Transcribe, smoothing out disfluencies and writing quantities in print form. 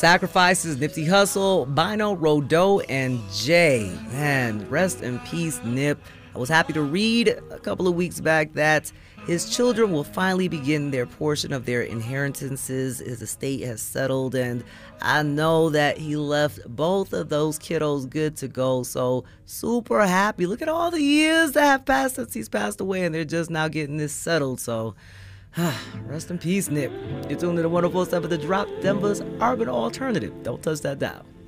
Sacrifices, Nipsey Hussle, Bino, Rodo, and Jay. Man, rest in peace, Nip. I was happy to read a couple of weeks back that his children will finally begin their portion of their inheritances. His estate has settled, and I know that he left both of those kiddos good to go. So super happy. Look at all the years that have passed since he's passed away, and they're just now getting this settled. So rest in peace, Nip. You're tuned to the 104.7 The Drop, Denver's urban alternative. Don't touch that dial.